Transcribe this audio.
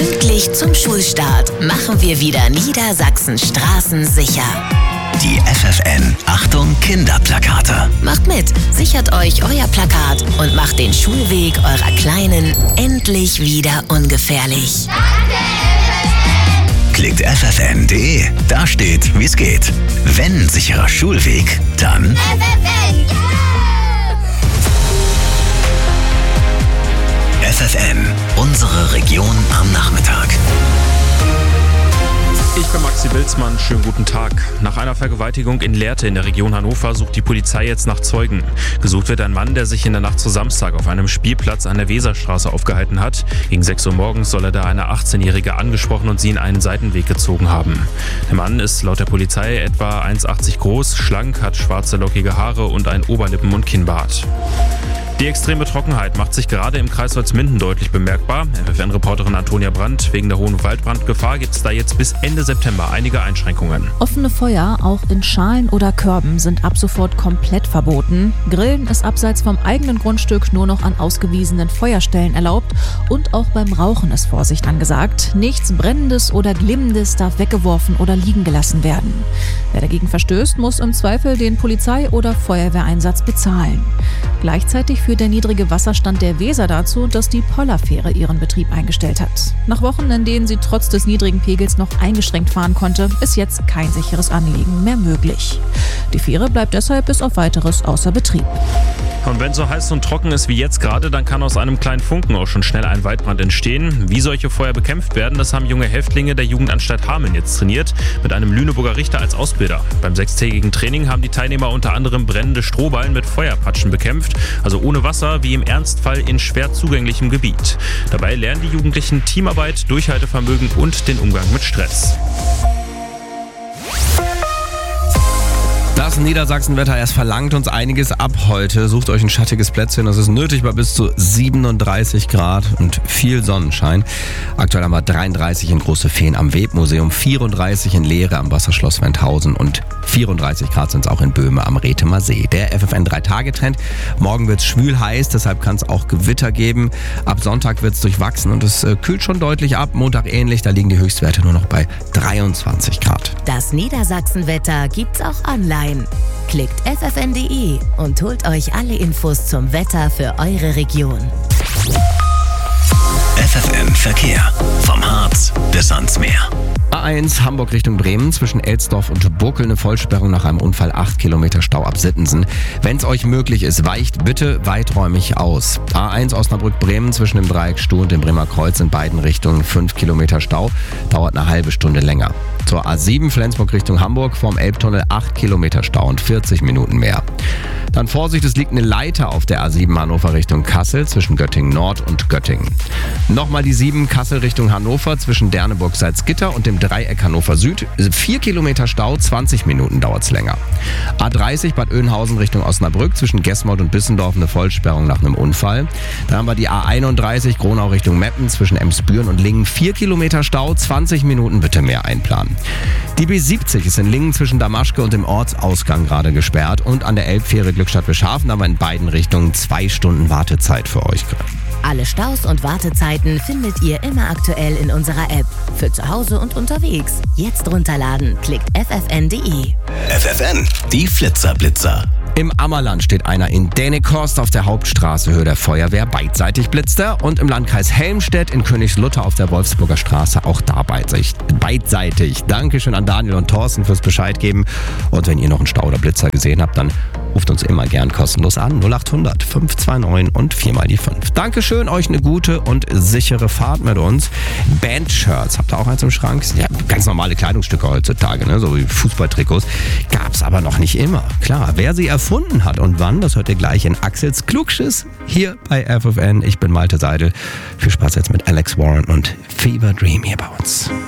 Pünktlich zum Schulstart machen wir wieder Niedersachsen Straßen sicher. Die FFN Achtung Kinderplakate. Macht mit, sichert euch euer Plakat und macht den Schulweg eurer Kleinen endlich wieder ungefährlich. Klickt ffn.de, da steht, wie es geht. Wenn sicherer Schulweg, dann FFN, ja! FFN, unsere Region am Nachmittag. Ich bin Maxi Bilzmann, schönen guten Tag. Nach einer Vergewaltigung in Lehrte in der Region Hannover sucht die Polizei jetzt nach Zeugen. Gesucht wird ein Mann, der sich in der Nacht zu Samstag auf einem Spielplatz an der Weserstraße aufgehalten hat. Gegen 6 Uhr morgens soll er da eine 18-Jährige angesprochen und sie in einen Seitenweg gezogen haben. Der Mann ist laut der Polizei etwa 1,80 groß, schlank, hat schwarze lockige Haare und ein Oberlippen- und Kinnbart. Die extreme Trockenheit macht sich gerade im Kreis Holzminden deutlich bemerkbar. FFN-Reporterin Antonia Brandt, wegen der hohen Waldbrandgefahr gibt es da jetzt bis Ende September einige Einschränkungen. Offene Feuer, auch in Schalen oder Körben, sind ab sofort komplett verboten. Grillen ist abseits vom eigenen Grundstück nur noch an ausgewiesenen Feuerstellen erlaubt und auch beim Rauchen ist Vorsicht angesagt. Nichts Brennendes oder Glimmendes darf weggeworfen oder liegen gelassen werden. Wer dagegen verstößt, muss im Zweifel den Polizei- oder Feuerwehreinsatz bezahlen. Gleichzeitig führt der niedrige Wasserstand der Weser dazu, dass die Pollerfähre ihren Betrieb eingestellt hat. Nach Wochen, in denen sie trotz des niedrigen Pegels noch eingeschränkt fahren konnte, ist jetzt kein sicheres Anlegen mehr möglich. Die Fähre bleibt deshalb bis auf Weiteres außer Betrieb. Und wenn es so heiß und trocken ist wie jetzt gerade, dann kann aus einem kleinen Funken auch schon schnell ein Waldbrand entstehen. Wie solche Feuer bekämpft werden, das haben junge Häftlinge der Jugendanstalt Hameln jetzt trainiert, mit einem Lüneburger Richter als Ausbilder. Beim 6-tägigen Training haben die Teilnehmer unter anderem brennende Strohballen mit Feuerpatschen bekämpft, also ohne Wasser, wie im Ernstfall in schwer zugänglichem Gebiet. Dabei lernen die Jugendlichen Teamarbeit, Durchhaltevermögen und den Umgang mit Stress. Das Niedersachsenwetter, es verlangt uns einiges ab heute. Sucht euch ein schattiges Plätzchen, das ist nötig bei bis zu 37 Grad und viel Sonnenschein. Aktuell haben wir 33 in Große Fehn am Webmuseum, 34 in Lehre am Wasserschloss Wendhausen und 34 Grad sind es auch in Böhme am Rethemer See. Der FFN 3-Tage-Trend. Morgen wird es schwül heiß, deshalb kann es auch Gewitter geben. Ab Sonntag wird es durchwachsen und es kühlt schon deutlich ab. Montag ähnlich, da liegen die Höchstwerte nur noch bei 23 Grad. Das Niedersachsenwetter gibt's auch online. Klickt ffn.de und holt euch alle Infos zum Wetter für eure Region. FFN Verkehr. Vom Harz bis ans Meer. A1 Hamburg Richtung Bremen, zwischen Elsdorf und Burkel eine Vollsperrung nach einem Unfall, 8 Kilometer Stau ab Sittensen. Wenn es euch möglich ist, weicht bitte weiträumig aus. A1 Osnabrück-Bremen, zwischen dem Dreieck Stuh und dem Bremer Kreuz in beiden Richtungen 5 Kilometer Stau, dauert eine halbe Stunde länger. Zur A7 Flensburg Richtung Hamburg, vorm Elbtunnel 8 Kilometer Stau und 40 Minuten mehr. Dann Vorsicht, es liegt eine Leiter auf der A7 Hannover Richtung Kassel, zwischen Göttingen Nord und Göttingen. Nochmal die 7 Kassel Richtung Hannover, zwischen Derneburg-Salzgitter und dem Dreieck Hannover Süd. 4 Kilometer Stau, 20 Minuten dauert es länger. A30 Bad Oeynhausen Richtung Osnabrück, zwischen Gesmold und Bissendorf eine Vollsperrung nach einem Unfall. Dann haben wir die A31 Gronau Richtung Meppen, zwischen Emsbüren und Lingen. 4 Kilometer Stau, 20 Minuten bitte mehr einplanen. Die B70 ist in Lingen zwischen Damaschke und dem Ortsausgang gerade gesperrt und an der Elbfähre Glückstadt-Bischhafen haben wir in beiden Richtungen 2 Stunden Wartezeit für euch. Alle Staus und Wartezeiten findet ihr immer aktuell in unserer App. Für zu Hause und unterwegs. Jetzt runterladen. Klickt ffn.de. FFN, die Flitzerblitzer. Im Ammerland steht einer in Dänekorst auf der Hauptstraße, Höhe der Feuerwehr, beidseitig blitzt er. Und im Landkreis Helmstedt in Königslutter auf der Wolfsburger Straße, auch da beidseitig. Dankeschön an Daniel und Thorsten fürs Bescheid geben. Und wenn ihr noch einen Stau oder Blitzer gesehen habt, dann ruft uns immer gern kostenlos an. 0800 529 und 4 mal die 5. Dankeschön, euch eine gute und sichere Fahrt mit uns. Bandshirts, habt ihr auch eins im Schrank? Ja, ganz normale Kleidungsstücke heutzutage, ne? So wie Fußballtrikots. Gab's aber noch nicht immer. Klar, wer sie erfunden hat und wann, das hört ihr gleich in Axels Klugschiss hier bei FFN. Ich bin Malte Seidel. Viel Spaß jetzt mit Alex Warren und Fever Dream hier bei uns.